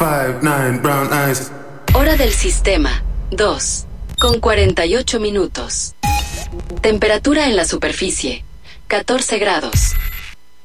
5'9", brown eyes. Hora del sistema, 2, con 48 minutos. Temperatura en la superficie, 14 grados.